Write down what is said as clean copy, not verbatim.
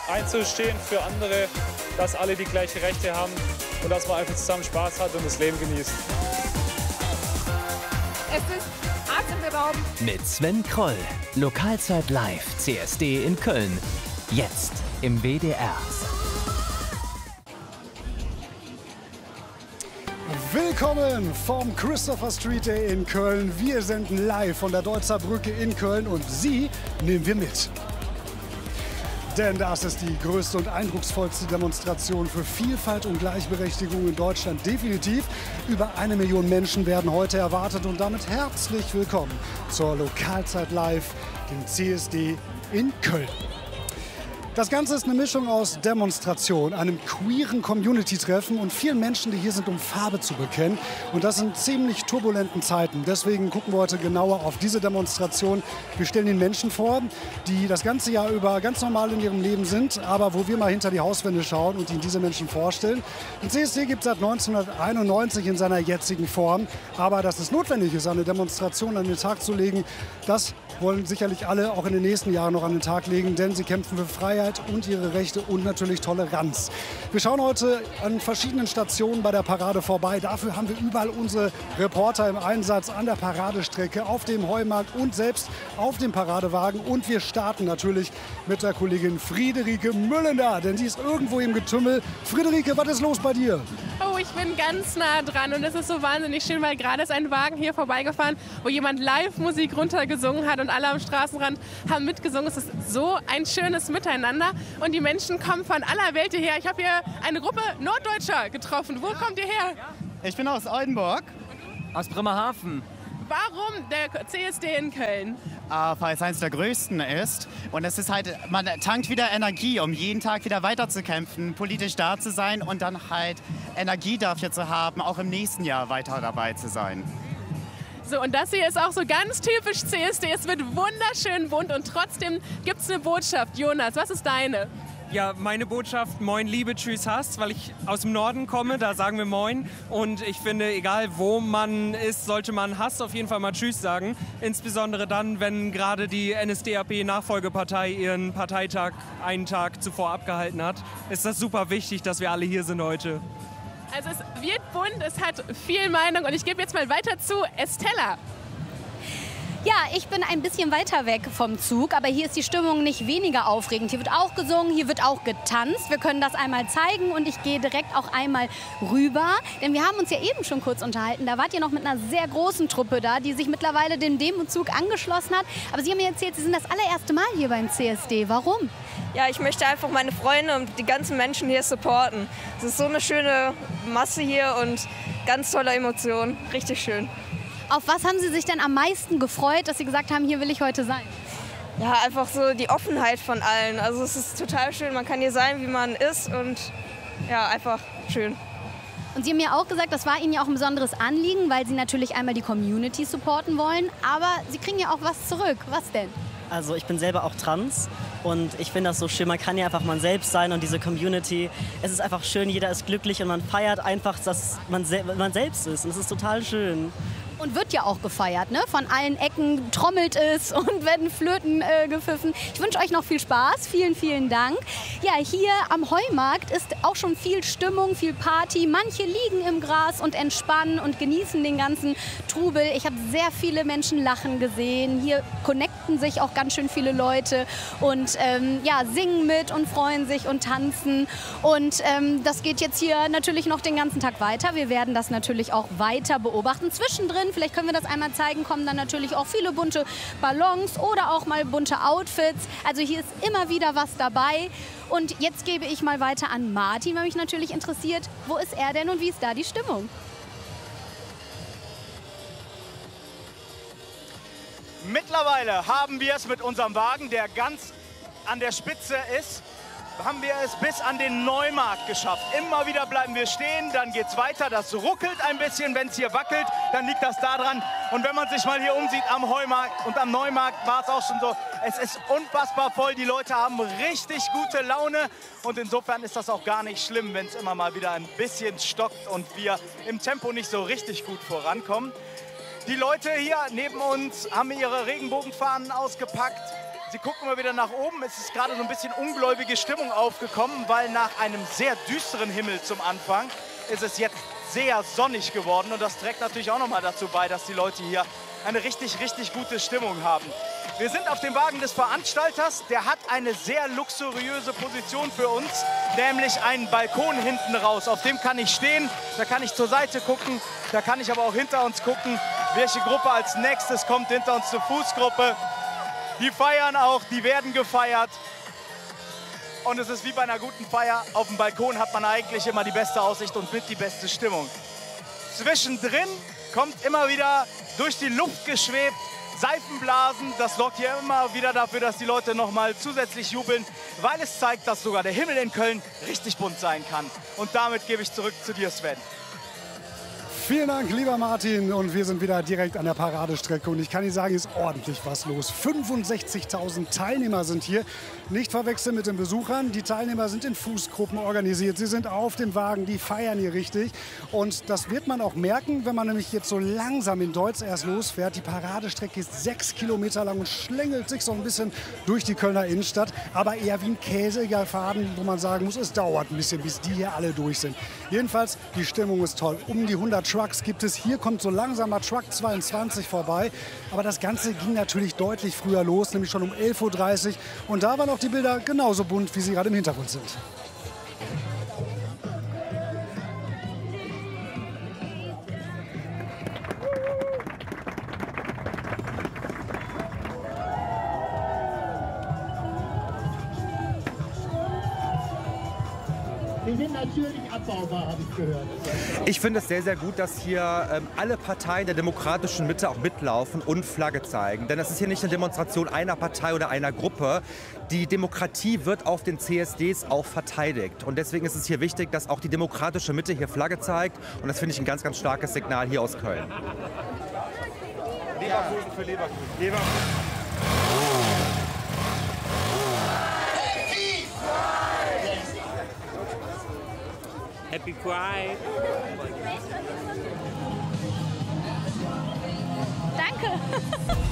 einzustehen für andere, dass alle die gleichen Rechte haben und dass man einfach zusammen Spaß hat und das Leben genießt. Es ist atemberaubend. Mit Sven Kroll, Lokalzeit live, CSD in Köln. Jetzt im WDR. Willkommen vom Christopher Street Day in Köln. Wir senden live von der Deutzer Brücke in Köln und Sie nehmen wir mit. Denn das ist die größte und eindrucksvollste Demonstration für Vielfalt und Gleichberechtigung in Deutschland. Definitiv. Über 1 Million Menschen werden heute erwartet und damit herzlich willkommen zur Lokalzeit live, dem CSD in Köln. Das Ganze ist eine Mischung aus Demonstration, einem queeren Community-Treffen und vielen Menschen, die hier sind, um Farbe zu bekennen. Und das in ziemlich turbulenten Zeiten. Deswegen gucken wir heute genauer auf diese Demonstration. Wir stellen Ihnen Menschen vor, die das ganze Jahr über ganz normal in ihrem Leben sind, aber wo wir mal hinter die Hauswände schauen und Ihnen diese Menschen vorstellen. Den CSD gibt es seit 1991 in seiner jetzigen Form. Aber dass es notwendig ist, eine Demonstration an den Tag zu legen, das wollen sicherlich alle auch in den nächsten Jahren noch an den Tag legen, denn sie kämpfen für Freiheit und ihre Rechte und natürlich Toleranz. Wir schauen heute an verschiedenen Stationen bei der Parade vorbei. Dafür haben wir überall unsere Reporter im Einsatz an der Paradestrecke, auf dem Heumarkt und selbst auf dem Paradewagen. Und wir starten natürlich mit der Kollegin Friederike Müllender, denn sie ist irgendwo im Getümmel. Friederike, was ist los bei dir? Oh, ich bin ganz nah dran und es ist so wahnsinnig schön, weil gerade ist ein Wagen hier vorbeigefahren, wo jemand Live-Musik runtergesungen hat und alle am Straßenrand haben mitgesungen. Es ist so ein schönes Miteinander und die Menschen kommen von aller Welt hierher. Ich habe hier eine Gruppe Norddeutscher getroffen. Wo kommt ihr her? Ich bin aus Oldenburg. Aus Bremerhaven. Warum der CSD in Köln? Weil es eines der größten ist. Und es ist halt, man tankt wieder Energie, um jeden Tag wieder weiterzukämpfen, politisch da zu sein und dann halt Energie dafür zu haben, auch im nächsten Jahr weiter dabei zu sein. So, und das hier ist auch so ganz typisch CSD. Es wird wunderschön bunt und trotzdem gibt es eine Botschaft. Jonas, was ist deine? Ja, meine Botschaft, Moin Liebe, Tschüss Hass, weil ich aus dem Norden komme, da sagen wir Moin. Und ich finde, egal wo man ist, sollte man Hass auf jeden Fall mal Tschüss sagen. Insbesondere dann, wenn gerade die NSDAP-Nachfolgepartei ihren Parteitag einen Tag zuvor abgehalten hat. Ist das super wichtig, dass wir alle hier sind heute. Also es wird bunt, es hat viel Meinung und ich gebe jetzt mal weiter zu Estella. Ja, ich bin ein bisschen weiter weg vom Zug, aber hier ist die Stimmung nicht weniger aufregend. Hier wird auch gesungen, hier wird auch getanzt. Wir können das einmal zeigen und ich gehe direkt auch einmal rüber. Denn wir haben uns ja eben schon kurz unterhalten. Da wart ihr noch mit einer sehr großen Truppe da, die sich mittlerweile dem Demozug angeschlossen hat. Aber Sie haben mir erzählt, Sie sind das allererste Mal hier beim CSD. Warum? Ja, ich möchte einfach meine Freunde und die ganzen Menschen hier supporten. Es ist so eine schöne Masse hier und ganz tolle Emotionen. Richtig schön. Auf was haben Sie sich denn am meisten gefreut, dass Sie gesagt haben, hier will ich heute sein? Ja, einfach so die Offenheit von allen. Also es ist total schön, man kann hier sein, wie man ist und ja, einfach schön. Und Sie haben mir auch gesagt, das war Ihnen ja auch ein besonderes Anliegen, weil Sie natürlich einmal die Community supporten wollen, aber Sie kriegen ja auch was zurück. Was denn? Also ich bin selber auch trans und ich finde das so schön, man kann ja einfach man selbst sein und diese Community, es ist einfach schön, jeder ist glücklich und man feiert einfach, dass man selbst ist und es ist total schön. Und wird ja auch gefeiert, ne? Von allen Ecken trommelt es und werden Flöten gepfiffen. Ich wünsche euch noch viel Spaß. Vielen, vielen Dank. Ja, hier am Heumarkt ist auch schon viel Stimmung, viel Party. Manche liegen im Gras und entspannen und genießen den ganzen Trubel. Ich habe sehr viele Menschen lachen gesehen. Hier connecten sich auch ganz schön viele Leute und ja, singen mit und freuen sich und tanzen. Und das geht jetzt hier natürlich noch den ganzen Tag weiter. Wir werden das natürlich auch weiter beobachten. Zwischendrin, vielleicht können wir das einmal zeigen, kommen dann natürlich auch viele bunte Ballons oder auch mal bunte Outfits. Also hier ist immer wieder was dabei. Und jetzt gebe ich mal weiter an Martin, weil mich natürlich interessiert, wo ist er denn und wie ist da die Stimmung? Mittlerweile haben wir es mit unserem Wagen, der ganz an der Spitze ist, haben wir es bis an den Neumarkt geschafft. Immer wieder bleiben wir stehen, dann geht's weiter. Das ruckelt ein bisschen, wenn es hier wackelt, dann liegt das da dran. Und wenn man sich mal hier umsieht am Heumarkt und am Neumarkt, war es auch schon so. Es ist unfassbar voll, die Leute haben richtig gute Laune. Und insofern ist das auch gar nicht schlimm, wenn es immer mal wieder ein bisschen stockt und wir im Tempo nicht so richtig gut vorankommen. Die Leute hier neben uns haben ihre Regenbogenfahnen ausgepackt. Sie gucken mal wieder nach oben. Es ist gerade so ein bisschen ungläubige Stimmung aufgekommen, weil nach einem sehr düsteren Himmel zum Anfang ist es jetzt sehr sonnig geworden. Und das trägt natürlich auch nochmal dazu bei, dass die Leute hier eine richtig, richtig gute Stimmung haben. Wir sind auf dem Wagen des Veranstalters. Der hat eine sehr luxuriöse Position für uns, nämlich einen Balkon hinten raus. Auf dem kann ich stehen, da kann ich zur Seite gucken, da kann ich aber auch hinter uns gucken, welche Gruppe als nächstes kommt. Hinter uns eine Fußgruppe. Die feiern auch, die werden gefeiert. Und es ist wie bei einer guten Feier. Auf dem Balkon hat man eigentlich immer die beste Aussicht und mit die beste Stimmung. Zwischendrin kommt immer wieder durch die Luft geschwebt Seifenblasen. Das sorgt hier immer wieder dafür, dass die Leute noch mal zusätzlich jubeln, weil es zeigt, dass sogar der Himmel in Köln richtig bunt sein kann. Und damit gebe ich zurück zu dir, Sven. Vielen Dank, lieber Martin. Und wir sind wieder direkt an der Paradestrecke. Und ich kann Ihnen sagen, ist ordentlich was los. 65.000 Teilnehmer sind hier. Nicht verwechseln mit den Besuchern. Die Teilnehmer sind in Fußgruppen organisiert. Sie sind auf dem Wagen, die feiern hier richtig. Und das wird man auch merken, wenn man nämlich jetzt so langsam in Deutz erst losfährt. Die Paradestrecke ist 6 Kilometer lang und schlängelt sich so ein bisschen durch die Kölner Innenstadt. Aber eher wie ein käsiger Faden, wo man sagen muss, es dauert ein bisschen, bis die hier alle durch sind. Jedenfalls, die Stimmung ist toll. Um die 100 Trucks gibt es. Hier kommt so langsam mal Truck 22 vorbei. Aber das Ganze ging natürlich deutlich früher los, nämlich schon um 11:30 Uhr. Und da waren auch die Bilder genauso bunt, wie sie gerade im Hintergrund sind. Die sind natürlich abbaubar, habe ich gehört. Ich finde es sehr, sehr gut, dass hier alle Parteien der demokratischen Mitte auch mitlaufen und Flagge zeigen. Denn es ist hier nicht eine Demonstration einer Partei oder einer Gruppe. Die Demokratie wird auf den CSDs auch verteidigt. Und deswegen ist es hier wichtig, dass auch die demokratische Mitte hier Flagge zeigt. Und das finde ich ein ganz, ganz starkes Signal hier aus Köln. Leverkusen für Leverkusen. Leverkusen. Happy Pride! Danke!